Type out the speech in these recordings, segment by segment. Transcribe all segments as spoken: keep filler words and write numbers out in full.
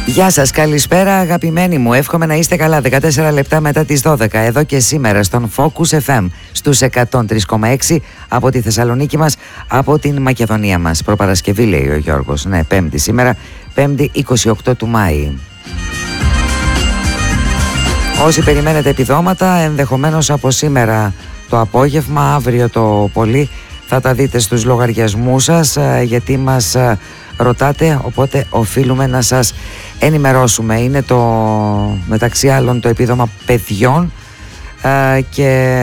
Γεια σας, καλησπέρα αγαπημένοι μου. Εύχομαι να είστε καλά. δεκατέσσερα λεπτά μετά τις δώδεκα, εδώ και σήμερα στον Focus εφ εμ στους εκατόν τρία κόμμα έξι από τη Θεσσαλονίκη μας, από την Μακεδονία μας. Προπαρασκευή, λέει ο Γιώργος. Ναι, Πέμπτη σήμερα, Πέμπτη είκοσι οκτώ του Μάη. Όσοι περιμένετε επιδόματα, ενδεχομένως από σήμερα το απόγευμα, αύριο το πολύ, θα τα δείτε στους λογαριασμούς σας, γιατί μας ρωτάτε, οπότε οφείλουμε να σας ενημερώσουμε. Είναι το, μεταξύ άλλων, το επίδομα παιδιών α, και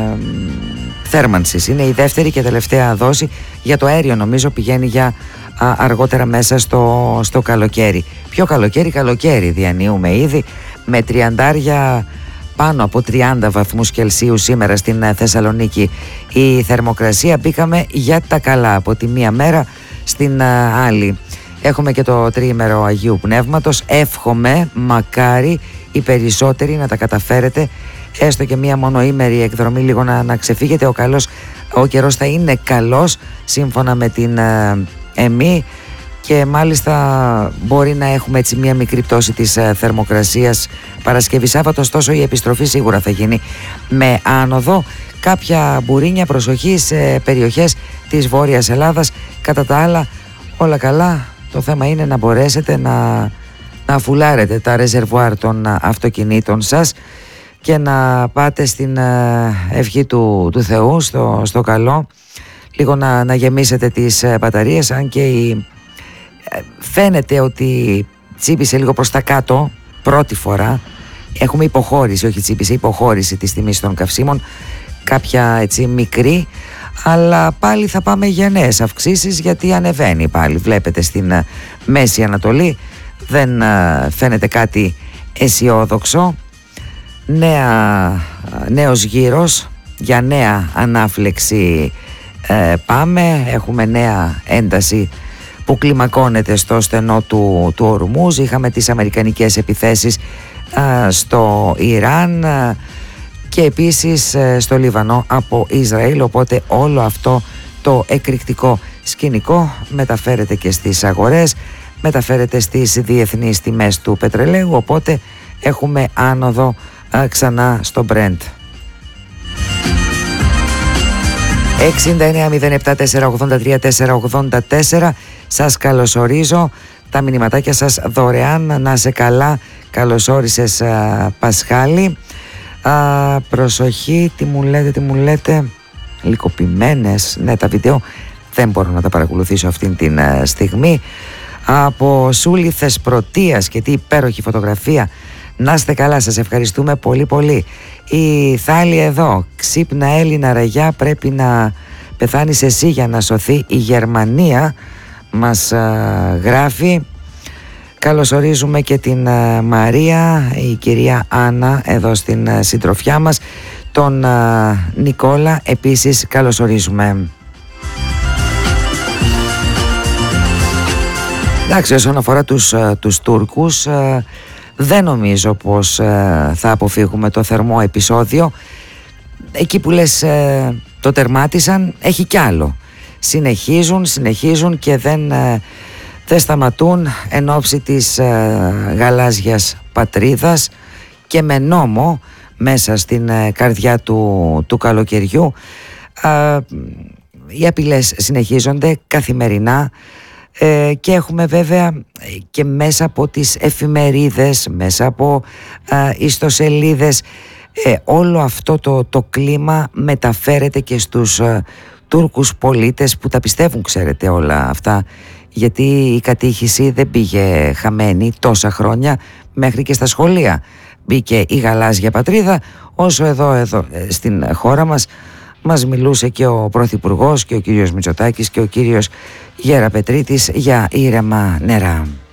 θέρμανσης. Είναι η δεύτερη και τελευταία δόση. Για το αέριο νομίζω πηγαίνει για α, αργότερα μέσα στο, στο καλοκαίρι. Πιο καλοκαίρι, καλοκαίρι διανύουμε ήδη, με τριαντάρια, πάνω από τριάντα βαθμούς Κελσίου σήμερα στην Θεσσαλονίκη η θερμοκρασία. Μπήκαμε για τα καλά από τη μία μέρα στην άλλη. Έχουμε και το τριήμερο Αγίου Πνεύματος. Εύχομαι, μακάρι οι περισσότεροι να τα καταφέρετε, έστω και μία μονοήμερη εκδρομή, λίγο να, να ξεφύγετε. Ο, καλός, ο καιρός θα είναι καλός σύμφωνα με την ε, ΕΜΗ, και μάλιστα μπορεί να έχουμε έτσι μία μικρή πτώση της ε, θερμοκρασίας Παρασκευή Σάββατο. Ωστόσο η επιστροφή σίγουρα θα γίνει με άνοδο. Κάποια μπουρίνια, προσοχή σε περιοχές της Βόρειας Ελλάδας. Κατά τα άλλα όλα καλά. Το θέμα είναι να μπορέσετε να, να φουλάρετε τα ρεζερβουάρ των αυτοκινήτων σας και να πάτε στην ευχή του, του Θεού, στο, στο καλό, λίγο να, να γεμίσετε τις μπαταρίες, αν και η, φαίνεται ότι τσίπησε λίγο προς τα κάτω πρώτη φορά. Έχουμε υποχώρηση, όχι τσίπησε, υποχώρηση της τιμής των καυσίμων, κάποια έτσι μικρή, αλλά πάλι θα πάμε για νέες αυξήσεις, γιατί ανεβαίνει πάλι. Βλέπετε στην Μέση Ανατολή δεν φαίνεται κάτι αισιόδοξο. Νέα, νέος γύρος για νέα ανάφλεξη ε, πάμε. Έχουμε νέα ένταση που κλιμακώνεται στο στενό του, του Ορμούζ. Είχαμε τις αμερικανικές επιθέσεις ε, στο Ιράν ε, και επίσης ε, στο Λιβανό από Ισραήλ, οπότε όλο αυτό το εκρηκτικό σκηνικό μεταφέρεται και στις αγορές, μεταφέρεται στις διεθνείς τιμές του πετρελαίου, οπότε έχουμε άνοδο α, ξανά στο Brent. εξήντα εννέα μηδέν επτά τετρακόσια ογδόντα τρία τετρακόσια ογδόντα τέσσερα. Σας καλωσορίζω. Τα μηνυματάκια σας δωρεάν. Να σε καλά. Καλώς όρισες α, Πασχάλη. Α, προσοχή, τι μου λέτε, τι μου λέτε. Λυκοποιημένες. Ναι, τα βίντεο δεν μπορώ να τα παρακολουθήσω αυτήν την α, στιγμή. Από Σούλη Θεσπρωτείας, και τι υπέροχη φωτογραφία. Να είστε καλά, σας ευχαριστούμε πολύ πολύ. Η Θάλη εδώ, ξύπνα Έλληνα ραγιά, πρέπει να πεθάνεις εσύ για να σωθεί η Γερμανία, μας α, γράφει. Καλωσορίζουμε και την α, Μαρία, η κυρία Άννα εδώ στην α, συντροφιά μας. Τον α, Νικόλα επίσης καλωσορίζουμε. Εντάξει, όσον αφορά τους, τους Τούρκους, δεν νομίζω πως θα αποφύγουμε το θερμό επεισόδιο. Εκεί που λες το τερμάτισαν, έχει κι άλλο. Συνεχίζουν, συνεχίζουν και δεν, δεν σταματούν εν ώψη της γαλάζιας πατρίδας και με νόμο μέσα στην καρδιά του, του καλοκαιριού. Οι απειλές συνεχίζονται καθημερινά. Ε, και έχουμε βέβαια και μέσα από τις εφημερίδες, μέσα από ε, ιστοσελίδες, ε, όλο αυτό το, το κλίμα μεταφέρεται και στους ε, Τούρκους πολίτες που τα πιστεύουν, ξέρετε, όλα αυτά, γιατί η κατήχηση δεν πήγε χαμένη τόσα χρόνια. Μέχρι και στα σχολεία μπήκε η γαλάζια πατρίδα, όσο εδώ, εδώ ε, στην χώρα μας μας μιλούσε και ο Πρωθυπουργός και ο κύριος Μητσοτάκης και ο κύριος Γεραπετρίτης για ήρεμα νερά.